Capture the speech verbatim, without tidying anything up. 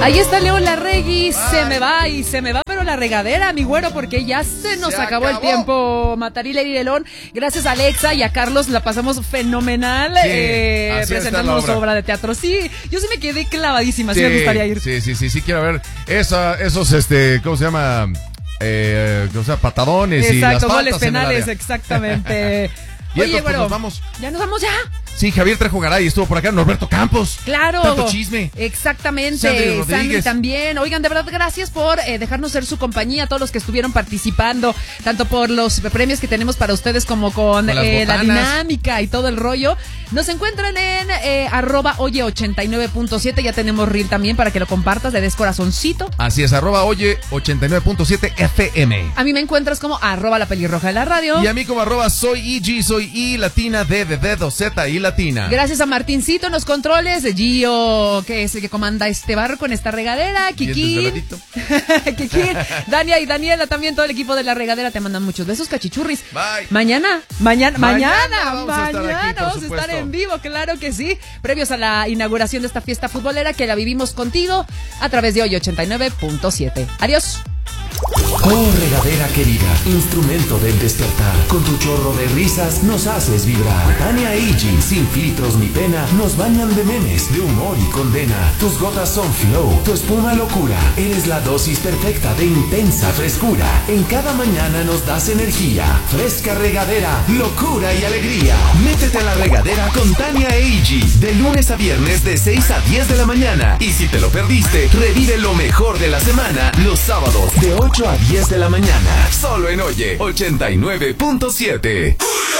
Ahí está León Larregui, se me va y se me va, pero la regadera, mi güero, porque ya se nos se acabó, acabó el tiempo. Matarile y León, gracias a Alexa y a Carlos, la pasamos fenomenal, sí, eh, presentando su obra de teatro. Sí, yo sí me quedé clavadísima, sí, sí me gustaría ir. Sí, sí, sí, sí, quiero ver esa, esos, este, ¿cómo se llama? Eh, o sea, patadones. Exacto, y las goles penales, exactamente. Y Oye, entonces, bueno, pues, nos vamos. ¿Ya nos vamos ya? Sí, Javier Trejo Garay estuvo por acá, Norberto Campos. Claro. Tanto chisme. Exactamente. Sandri Rodríguez. Sandri también. Oigan, de verdad, gracias por eh, dejarnos ser su compañía, a todos los que estuvieron participando, tanto por los premios que tenemos para ustedes como con, con eh, la dinámica y todo el rollo. Nos encuentran en eh, arroba oye ochenta y nueve punto siete. Ya tenemos reel también para que lo compartas, le des corazoncito. Así es, arroba oye ochenta y nueve punto siete F M. A mí me encuentras como arroba la pelirroja de la radio. Y a mí como arroba soy E G, soy I latina, D de dedo, Z y latina. Gracias a Martincito en los controles, de Gio, que es el que comanda este barco en esta regadera, Kiki, Kiki, Dania y Daniela, también todo el equipo de la regadera, te mandan muchos besos, cachichurris. Bye. Mañana, mañana, mañana, mañana vamos a estar, mañana aquí, por vamos a estar en vivo, claro que sí, previos a la inauguración de esta fiesta futbolera que la vivimos contigo a través de Oye ochenta y nueve punto siete. Adiós. Oh, regadera querida, instrumento del despertar. Con tu chorro de risas nos haces vibrar. Tania e Iggy, sin filtros ni pena, nos bañan de memes, de humor y condena. Tus gotas son flow, tu espuma locura. Eres la dosis perfecta de intensa frescura. En cada mañana nos das energía. Fresca regadera, locura y alegría. Métete a la regadera con Tania e Iggy, de lunes a viernes de seis a diez de la mañana. Y si te lo perdiste, revive lo mejor de la semana los sábados de ocho a diez de la mañana, solo en Oye ochenta y nueve punto siete.